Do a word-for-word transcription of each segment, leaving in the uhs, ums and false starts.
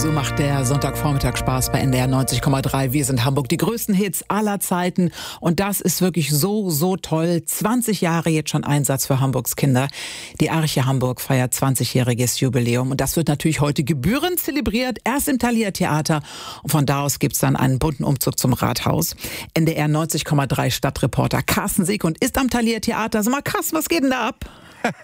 So macht der Sonntagvormittag Spaß bei N D R neunzig Komma drei. Wir sind Hamburg, die größten Hits aller Zeiten. Und das ist wirklich so, so toll. zwanzig Jahre jetzt schon Einsatz für Hamburgs Kinder. Die Arche Hamburg feiert zwanzigjähriges Jubiläum. Und das wird natürlich heute gebührend zelebriert. Erst im Thalia Theater. Und von da aus gibt's dann einen bunten Umzug zum Rathaus. N D R neunzig Komma drei Stadtreporter Carsten Seekund ist am Thalia Theater. Sag mal, Carsten, was geht denn da ab?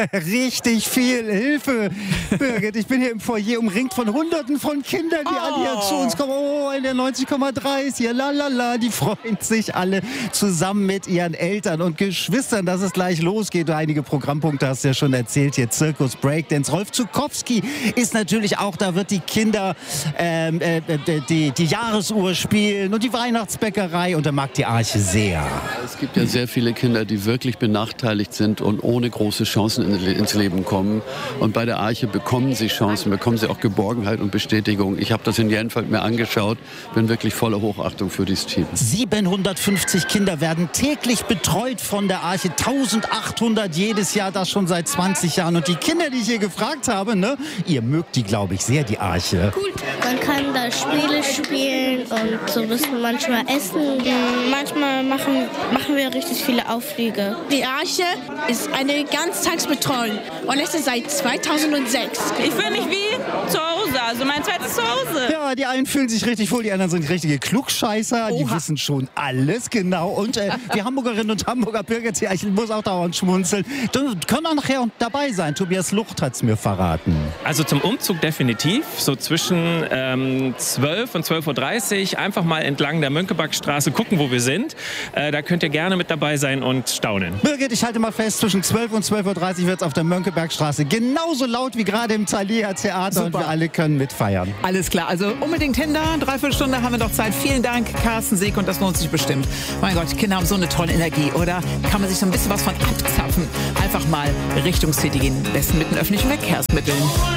Richtig viel Hilfe, Birgit. Ich bin hier im Foyer umringt von Hunderten von Kindern, die oh. alle hier zu uns kommen. Oh, in der neunzig Komma drei ist hier, la la la. Die freuen sich alle zusammen mit ihren Eltern und Geschwistern, dass es gleich losgeht. Einige Programmpunkte hast du ja schon erzählt. Hier Zirkus, Breakdance. Rolf Zukowski ist natürlich auch, da wird die Kinder ähm, äh, die, die Jahresuhr spielen und die Weihnachtsbäckerei und er mag die Arche sehr. Es gibt ja sehr viele Kinder, die wirklich benachteiligt sind und ohne große Chancen ins Leben kommen. Und bei der Arche bekommen sie Chancen, bekommen sie auch Geborgenheit und Bestätigung. Ich habe das in Jenfeld mir angeschaut, bin wirklich voller Hochachtung für dieses Team. siebenhundertfünfzig Kinder werden täglich betreut von der Arche, eintausendachthundert jedes Jahr, das schon seit zwanzig Jahren. Und die Kinder, die ich hier gefragt habe, ne, ihr mögt die, glaube ich, sehr, die Arche. Gut, man kann da Spiele spielen und so ein bisschen manchmal essen. Manchmal machen, machen wir richtig viele Auflüge. Die Arche ist eine Ganztagsbetreuung und es ist seit zweitausendsechs. Ich fühle mich wie zu Hause, also mein zweites Zuhause. Ja, die einen fühlen sich richtig wohl, die anderen sind richtige Klugscheißer. Oha. Die wissen schon alles genau. Und äh, wir Hamburgerinnen und Hamburger Birgit, ich muss auch dauernd schmunzeln. Du können auch nachher dabei sein. Tobias Lucht hat es mir verraten. Also zum Umzug definitiv. So zwischen ähm, zwölf und zwölf Uhr dreißig einfach mal entlang der Mönckebergstraße gucken, wo wir sind. Äh, da könnt ihr gerne mit dabei sein und staunen. Birgit, ich halte mal fest, zwischen zwölf und zwölf Uhr dreißig wird es auf der Mönckebergstraße genauso laut wie gerade im Thalia Theater. Super. Und wir alle können mitfeiern. Alles klar, also unbedingt hin da. Dreiviertel Stunde haben wir noch Zeit. Vielen Dank, Carsten Seekund, das lohnt sich bestimmt. Mein Gott, Kinder haben so eine tolle Energie, oder? Kann man sich so ein bisschen was von abzapfen. Einfach mal Richtung City gehen, am besten mit den öffentlichen Verkehrsmitteln.